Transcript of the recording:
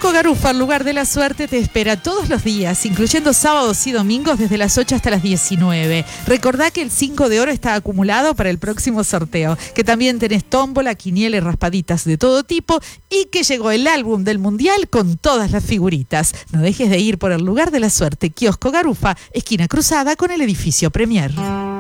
Kiosco Garufa, el lugar de la suerte, te espera todos los días, incluyendo sábados y domingos desde las 8 hasta las 19. Recordá que el 5 de oro está acumulado para el próximo sorteo, que también tenés tómbola, quiniela y raspaditas de todo tipo y que llegó el álbum del Mundial con todas las figuritas. No dejes de ir por el lugar de la suerte. Kiosco Garufa, esquina cruzada con el edificio Premier.